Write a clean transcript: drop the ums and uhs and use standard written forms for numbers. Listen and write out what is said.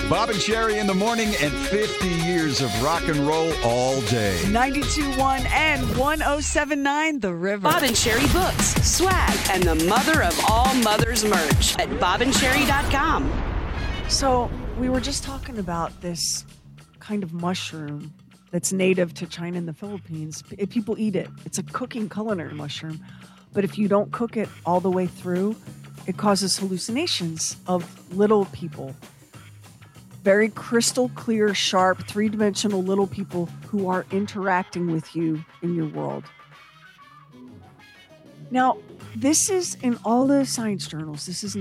Bob and Sherry in the morning and 50 years of rock and roll all day. 92.1 and 107.9 The River. Bob and Sherry books, swag, and the mother of all mothers merch at bobandcherry.com. So we were just talking about this kind of mushroom that's native to China and the Philippines. People eat it. It's a cooking culinary mushroom. But if you don't cook it all the way through, it causes hallucinations of little people. Very crystal clear, sharp, three-dimensional little people who are interacting with you in your world. Now, this is in all the science journals. This is